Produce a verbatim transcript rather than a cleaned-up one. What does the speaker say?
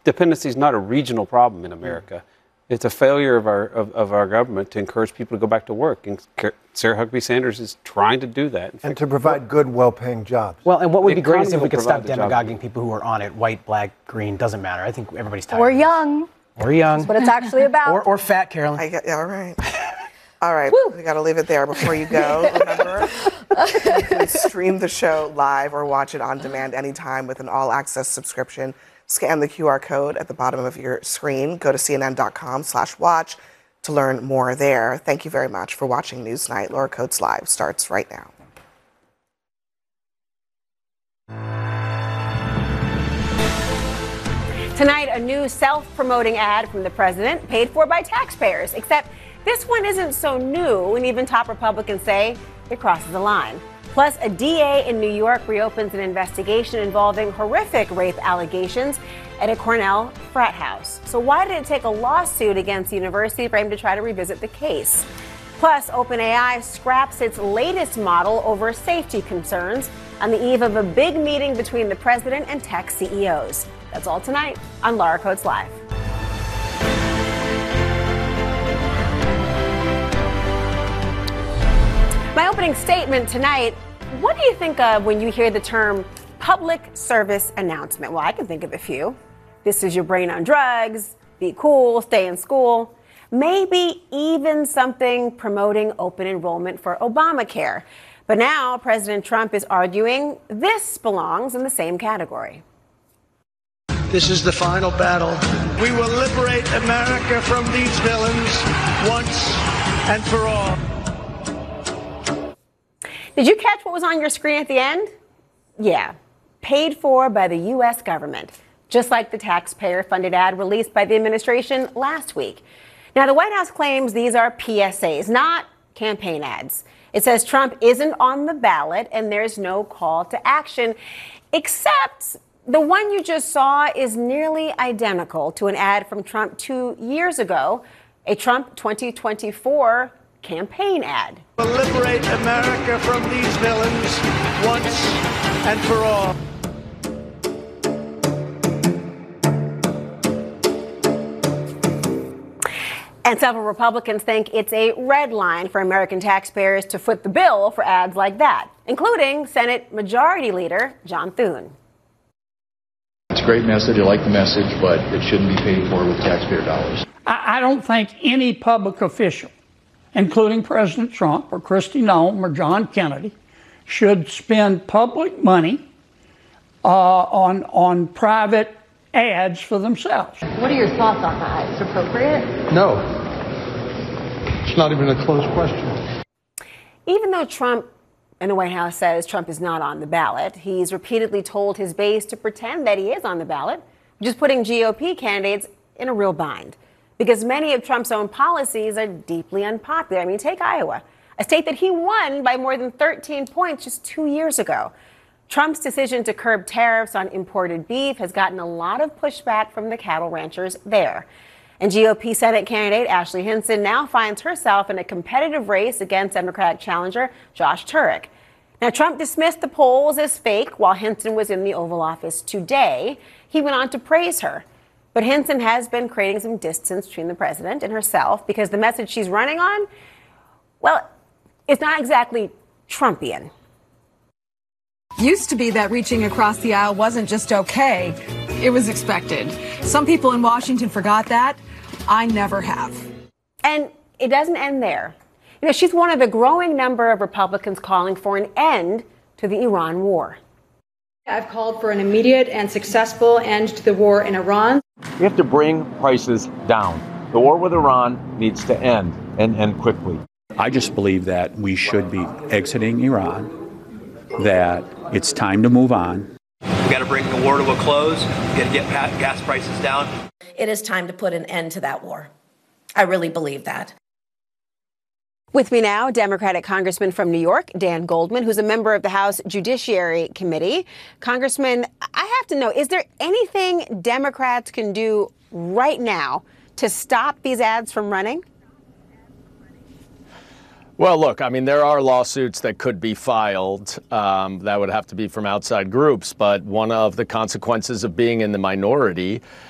dependency is not a regional problem in America. It's a failure of our of, of our government to encourage people to go back to work. And Sarah Huckabee Sanders is trying to do that. And to provide good, well-paying jobs. Well, and what would be great is if we could stop the demagoguing people who are on it. White, black, green, doesn't matter. I think everybody's tired. Or young. Or young. That's what it's actually about. or, or fat, Carolyn. I get, yeah, all right. All right, Woo. we got to leave it there before you go. Remember, you can stream the show live or watch it on demand anytime with an all-access subscription. Scan the Q R code at the bottom of your screen. Go to cnn.com slash watch to learn more there. Thank you very much for watching Newsnight. Laura Coates Live starts right now. Tonight, a new self-promoting ad from the president paid for by taxpayers, except this one isn't so new, and even top Republicans say it crosses the line. Plus, a D A in New York reopens an investigation involving horrific rape allegations at a Cornell frat house. So why did it take a lawsuit against the university for him to try to revisit the case? Plus, OpenAI scraps its latest model over safety concerns on the eve of a big meeting between the president and tech C E Os. That's all tonight on Laura Coates Live. My opening statement tonight, what do you think of when you hear the term public service announcement? Well, I can think of a few. This is your brain on drugs, be cool, stay in school. Maybe even something promoting open enrollment for Obamacare. But now President Trump is arguing this belongs in the same category. This is the final battle. We will liberate America from these villains once and for all. Did you catch what was on your screen at the end? Yeah, paid for by the U S government, just like the taxpayer-funded ad released by the administration last week. Now, the White House claims these are P S As, not campaign ads. It says Trump isn't on the ballot and there's no call to action, except the one you just saw is nearly identical to an ad from Trump two years ago, a Trump twenty twenty-four campaign ad. We'll liberate America from these villains once and for all. And several Republicans think it's a red line for American taxpayers to foot the bill for ads like that, including Senate Majority Leader John Thune. It's a great message. I like the message, but it shouldn't be paid for with taxpayer dollars. I, I don't think any public official, including President Trump or Kristi Noem or John Kennedy, should spend public money uh, on on private ads for themselves. What are your thoughts on that? Is it appropriate? No. It's not even a close question. Even though Trump and the White House says Trump is not on the ballot, he's repeatedly told his base to pretend that he is on the ballot, which is putting G O P candidates in a real bind. Because many of Trump's own policies are deeply unpopular. I mean, take Iowa, a state that he won by more than thirteen points just two years ago. Trump's decision to curb tariffs on imported beef has gotten a lot of pushback from the cattle ranchers there. And G O P Senate candidate Ashley Hinson now finds herself in a competitive race against Democratic challenger Josh Turek. Now, Trump dismissed the polls as fake while Hinson was in the Oval Office today. He went on to praise her. But Hinson has been creating some distance between the president and herself because the message she's running on, well, it's not exactly Trumpian. Used to be that reaching across the aisle wasn't just okay, it was expected. Some people in Washington forgot that. I never have. And it doesn't end there. You know, she's one of the growing number of Republicans calling for an end to the Iran war. I've called for an immediate and successful end to the war in Iran. We have to bring prices down. The war with Iran needs to end, and end quickly. I just believe that we should be exiting Iran, that it's time to move on. We got to bring the war to a close. We got to get gas prices down. It is time to put an end to that war. I really believe that. With me now, Democratic Congressman from New York, Dan Goldman, who's a member of the House Judiciary Committee. Congressman, I have to know, is there anything Democrats can do right now to stop these ads from running? Well, look, I mean, there are lawsuits that could be filed. Um, that would have to be from outside groups. But one of the consequences of being in the minority